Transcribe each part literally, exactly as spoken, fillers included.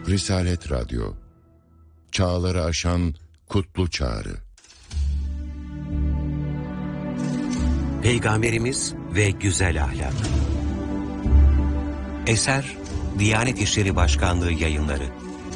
Risalet Radyo, çağları aşan kutlu çağrı. Peygamberimiz ve güzel ahlak. Eser, Diyanet İşleri Başkanlığı Yayınları.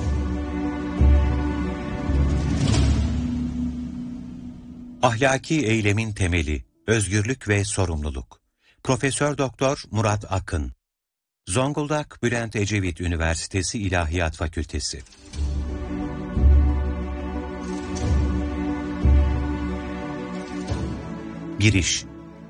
Ahlaki eylemin temeli, özgürlük ve sorumluluk. Profesör Doktor Murat Akın. Zonguldak Bülent Ecevit Üniversitesi İlahiyat Fakültesi. Giriş.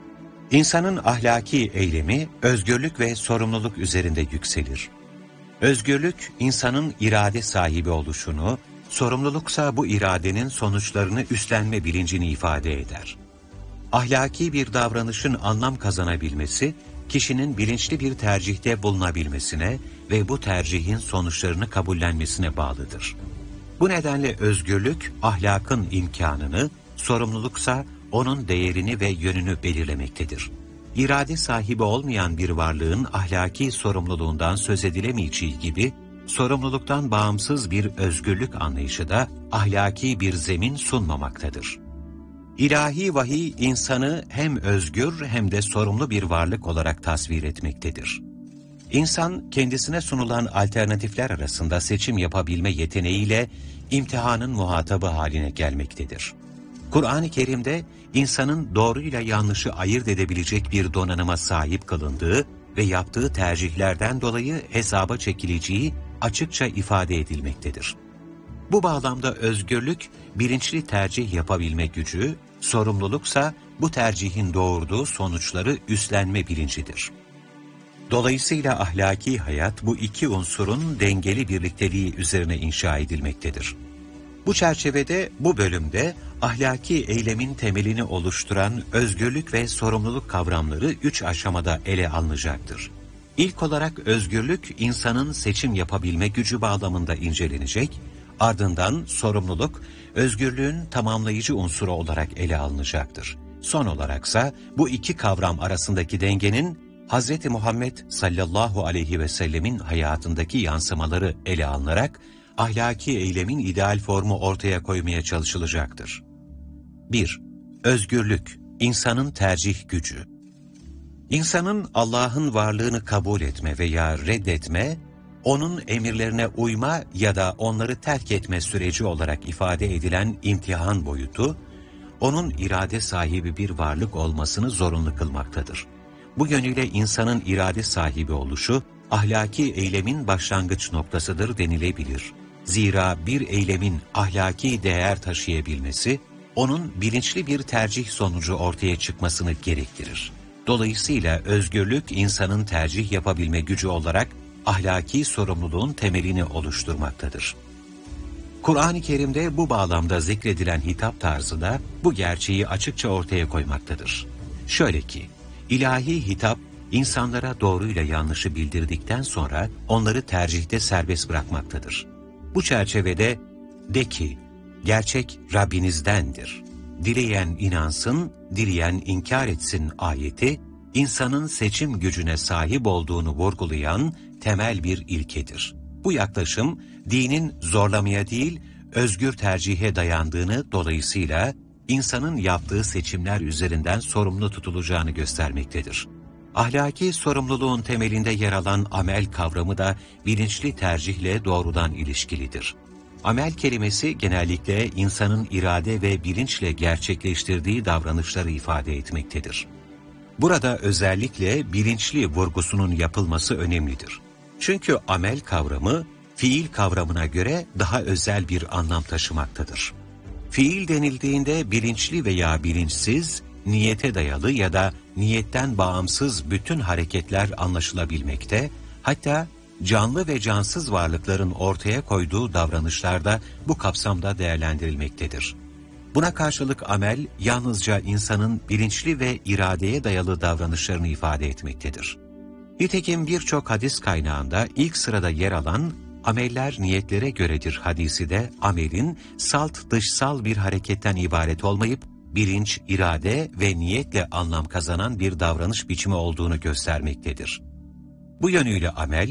İnsanın ahlaki eylemi, özgürlük ve sorumluluk üzerinde yükselir. Özgürlük, insanın irade sahibi oluşunu, sorumluluksa bu iradenin sonuçlarını üstlenme bilincini ifade eder. Ahlaki bir davranışın anlam kazanabilmesi, kişinin bilinçli bir tercihte bulunabilmesine ve bu tercihin sonuçlarını kabullenmesine bağlıdır. Bu nedenle özgürlük, ahlakın imkanını, sorumluluksa onun değerini ve yönünü belirlemektedir. İrade sahibi olmayan bir varlığın ahlaki sorumluluğundan söz edilemeyeceği gibi, sorumluluktan bağımsız bir özgürlük anlayışı da ahlaki bir zemin sunmamaktadır. İlahi vahiy insanı hem özgür hem de sorumlu bir varlık olarak tasvir etmektedir. İnsan kendisine sunulan alternatifler arasında seçim yapabilme yeteneğiyle imtihanın muhatabı haline gelmektedir. Kur'an-ı Kerim'de insanın doğruyla yanlışı ayırt edebilecek bir donanıma sahip kılındığı ve yaptığı tercihlerden dolayı hesaba çekileceği açıkça ifade edilmektedir. Bu bağlamda özgürlük, bilinçli tercih yapabilme gücü, sorumluluksa bu tercihin doğurduğu sonuçları üstlenme bilincidir. Dolayısıyla ahlaki hayat bu iki unsurun dengeli birlikteliği üzerine inşa edilmektedir. Bu çerçevede bu bölümde ahlaki eylemin temelini oluşturan özgürlük ve sorumluluk kavramları üç aşamada ele alınacaktır. İlk olarak özgürlük, insanın seçim yapabilme gücü bağlamında incelenecek, ardından sorumluluk, özgürlüğün tamamlayıcı unsuru olarak ele alınacaktır. Son olaraksa bu iki kavram arasındaki dengenin Hazreti Muhammed sallallahu aleyhi ve sellemin hayatındaki yansımaları ele alınarak ahlaki eylemin ideal formu ortaya koymaya çalışılacaktır. bir. Özgürlük, insanın tercih gücü. İnsanın Allah'ın varlığını kabul etme veya reddetme, onun emirlerine uyma ya da onları terk etme süreci olarak ifade edilen imtihan boyutu, onun irade sahibi bir varlık olmasını zorunlu kılmaktadır. Bu yönüyle insanın irade sahibi oluşu, ahlaki eylemin başlangıç noktasıdır denilebilir. Zira bir eylemin ahlaki değer taşıyabilmesi, onun bilinçli bir tercih sonucu ortaya çıkmasını gerektirir. Dolayısıyla özgürlük, insanın tercih yapabilme gücü olarak ahlaki sorumluluğun temelini oluşturmaktadır. Kur'an-ı Kerim'de bu bağlamda zikredilen hitap tarzı da bu gerçeği açıkça ortaya koymaktadır. Şöyle ki, ilahi hitap, insanlara doğruyla yanlışı bildirdikten sonra onları tercihte serbest bırakmaktadır. Bu çerçevede, de ki, gerçek Rabbinizdendir. Dileyen inansın, dileyen inkar etsin ayeti, insanın seçim gücüne sahip olduğunu vurgulayan temel bir ilkedir. Bu yaklaşım, dinin zorlamaya değil, özgür tercihe dayandığını, dolayısıyla insanın yaptığı seçimler üzerinden sorumlu tutulacağını göstermektedir. Ahlaki sorumluluğun temelinde yer alan amel kavramı da bilinçli tercihle doğrudan ilişkilidir. Amel kelimesi genellikle insanın irade ve bilinçle gerçekleştirdiği davranışları ifade etmektedir. Burada özellikle bilinçli vurgusunun yapılması önemlidir. Çünkü amel kavramı, fiil kavramına göre daha özel bir anlam taşımaktadır. Fiil denildiğinde bilinçli veya bilinçsiz, niyete dayalı ya da niyetten bağımsız bütün hareketler anlaşılabilmekte, hatta canlı ve cansız varlıkların ortaya koyduğu davranışlar da bu kapsamda değerlendirilmektedir. Buna karşılık amel, yalnızca insanın bilinçli ve iradeye dayalı davranışlarını ifade etmektedir. Nitekim birçok hadis kaynağında ilk sırada yer alan ameller niyetlere göredir hadisi de amelin salt dışsal bir hareketten ibaret olmayıp bilinç, irade ve niyetle anlam kazanan bir davranış biçimi olduğunu göstermektedir. Bu yönüyle amel,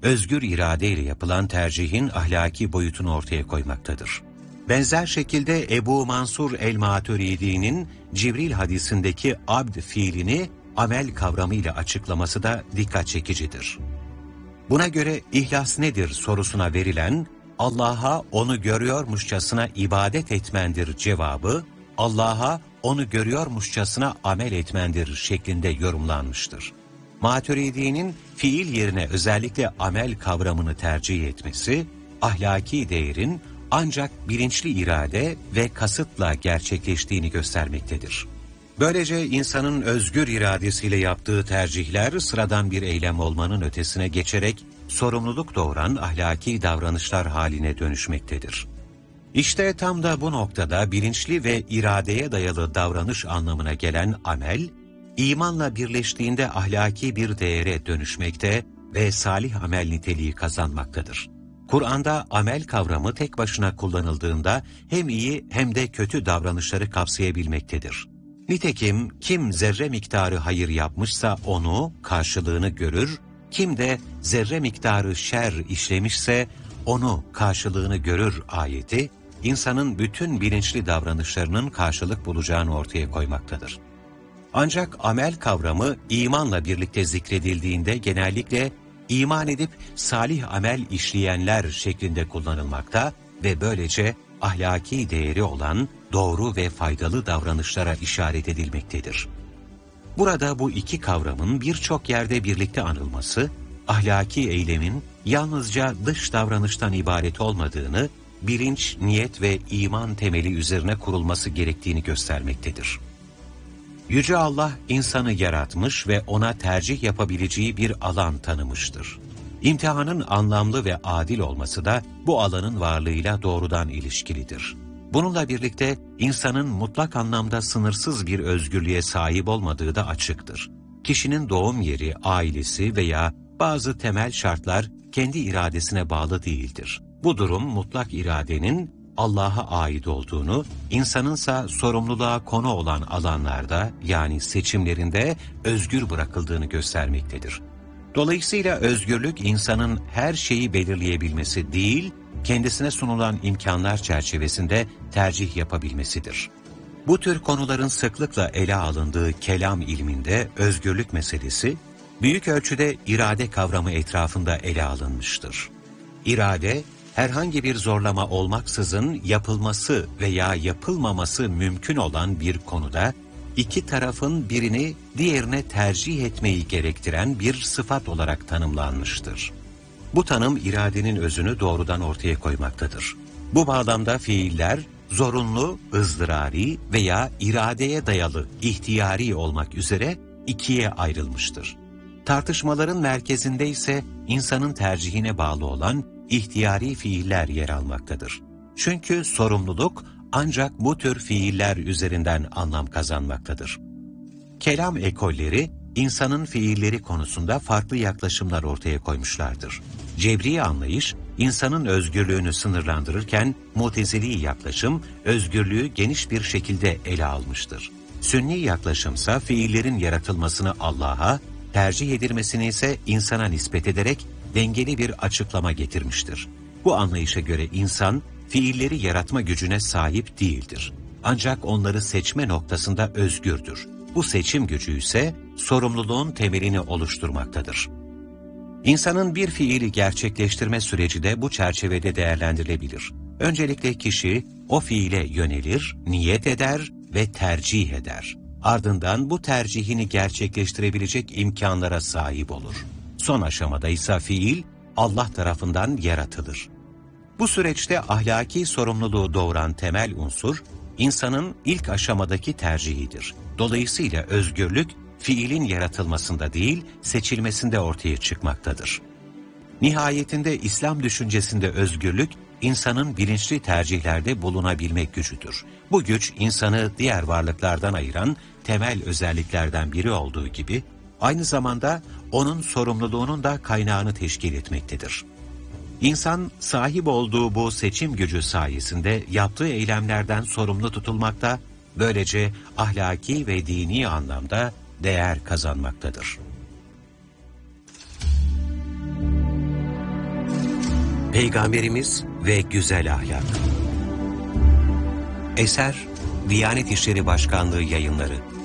özgür iradeyle yapılan tercihin ahlaki boyutunu ortaya koymaktadır. Benzer şekilde Ebu Mansur el-Maturidi'nin Cibril hadisindeki abd fiilini amel kavramıyla açıklaması da dikkat çekicidir. Buna göre ihlas nedir sorusuna verilen, Allah'a onu görüyormuşçasına ibadet etmendir cevabı, Allah'a onu görüyormuşçasına amel etmendir şeklinde yorumlanmıştır. Maturidi'nin fiil yerine özellikle amel kavramını tercih etmesi, ahlaki değerin ancak bilinçli irade ve kasıtla gerçekleştiğini göstermektedir. Böylece insanın özgür iradesiyle yaptığı tercihler sıradan bir eylem olmanın ötesine geçerek sorumluluk doğuran ahlaki davranışlar haline dönüşmektedir. İşte tam da bu noktada bilinçli ve iradeye dayalı davranış anlamına gelen amel, imanla birleştiğinde ahlaki bir değere dönüşmekte ve salih amel niteliği kazanmaktadır. Kur'an'da amel kavramı tek başına kullanıldığında hem iyi hem de kötü davranışları kapsayabilmektedir. Nitekim kim zerre miktarı hayır yapmışsa onu, karşılığını görür, kim de zerre miktarı şer işlemişse onu, karşılığını görür ayeti, insanın bütün bilinçli davranışlarının karşılık bulacağını ortaya koymaktadır. Ancak amel kavramı imanla birlikte zikredildiğinde genellikle iman edip salih amel işleyenler şeklinde kullanılmakta ve böylece ahlaki değeri olan doğru ve faydalı davranışlara işaret edilmektedir. Burada bu iki kavramın birçok yerde birlikte anılması, ahlaki eylemin yalnızca dış davranıştan ibaret olmadığını, bilinç, niyet ve iman temeli üzerine kurulması gerektiğini göstermektedir. Yüce Allah insanı yaratmış ve ona tercih yapabileceği bir alan tanımıştır. İmtihanın anlamlı ve adil olması da bu alanın varlığıyla doğrudan ilişkilidir. Bununla birlikte insanın mutlak anlamda sınırsız bir özgürlüğe sahip olmadığı da açıktır. Kişinin doğum yeri, ailesi veya bazı temel şartlar kendi iradesine bağlı değildir. Bu durum mutlak iradenin Allah'a ait olduğunu, insanınsa sorumluluğa konu olan alanlarda yani seçimlerinde özgür bırakıldığını göstermektedir. Dolayısıyla özgürlük insanın her şeyi belirleyebilmesi değil, kendisine sunulan imkanlar çerçevesinde tercih yapabilmesidir. Bu tür konuların sıklıkla ele alındığı kelam ilminde özgürlük meselesi, büyük ölçüde irade kavramı etrafında ele alınmıştır. İrade, herhangi bir zorlama olmaksızın yapılması veya yapılmaması mümkün olan bir konuda, iki tarafın birini diğerine tercih etmeyi gerektiren bir sıfat olarak tanımlanmıştır. Bu tanım iradenin özünü doğrudan ortaya koymaktadır. Bu bağlamda fiiller, zorunlu, ızdırari veya iradeye dayalı, ihtiyari olmak üzere ikiye ayrılmıştır. Tartışmaların merkezinde ise insanın tercihine bağlı olan ihtiyari fiiller yer almaktadır. Çünkü sorumluluk ancak bu tür fiiller üzerinden anlam kazanmaktadır. Kelam ekolleri, insanın fiilleri konusunda farklı yaklaşımlar ortaya koymuşlardır. Cebri anlayış, insanın özgürlüğünü sınırlandırırken, Mutezili yaklaşım, özgürlüğü geniş bir şekilde ele almıştır. Sünni yaklaşımsa fiillerin yaratılmasını Allah'a, tercih edilmesini ise insana nispet ederek dengeli bir açıklama getirmiştir. Bu anlayışa göre insan, fiilleri yaratma gücüne sahip değildir. Ancak onları seçme noktasında özgürdür. Bu seçim gücü ise sorumluluğun temelini oluşturmaktadır. İnsanın bir fiili gerçekleştirme süreci de bu çerçevede değerlendirilebilir. Öncelikle kişi o fiile yönelir, niyet eder ve tercih eder. Ardından bu tercihini gerçekleştirebilecek imkanlara sahip olur. Son aşamada ise fiil Allah tarafından yaratılır. Bu süreçte ahlaki sorumluluğu doğuran temel unsur, insanın ilk aşamadaki tercihidir. Dolayısıyla özgürlük, fiilin yaratılmasında değil, seçilmesinde ortaya çıkmaktadır. Nihayetinde İslam düşüncesinde özgürlük, insanın bilinçli tercihlerde bulunabilmek gücüdür. Bu güç, insanı diğer varlıklardan ayıran temel özelliklerden biri olduğu gibi, aynı zamanda onun sorumluluğunun da kaynağını teşkil etmektedir. İnsan, sahip olduğu bu seçim gücü sayesinde yaptığı eylemlerden sorumlu tutulmakta, böylece ahlaki ve dini anlamda değer kazanmaktadır. Peygamberimiz ve Güzel Ahlak. Eser Diyanet İşleri Başkanlığı Yayınları.